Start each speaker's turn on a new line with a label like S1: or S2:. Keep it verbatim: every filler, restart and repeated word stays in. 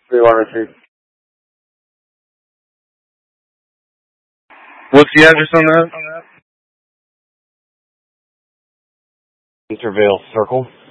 S1: three one receive.
S2: What's the address on that?
S1: Intervale Circle.